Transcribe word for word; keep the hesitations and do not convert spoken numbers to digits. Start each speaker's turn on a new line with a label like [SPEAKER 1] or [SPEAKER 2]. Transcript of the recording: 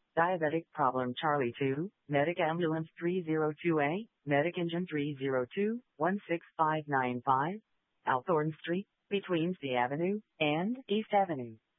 [SPEAKER 1] Diabetic problem Charlie two, Medic Ambulance three zero two A, Medic Engine three zero two, one six five nine five, Althorn Street, between C Avenue and East Avenue.